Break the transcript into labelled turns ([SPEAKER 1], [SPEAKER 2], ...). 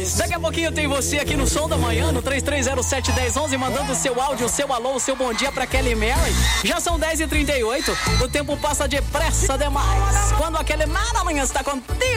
[SPEAKER 1] Daqui a pouquinho tem você aqui no Som da Manhã, no 3307-1011, mandando o seu áudio, o seu alô, o seu bom dia pra Kelly Mary. Já são 10h38, o tempo passa depressa demais. Quando a Kelly Mary amanhã está contigo.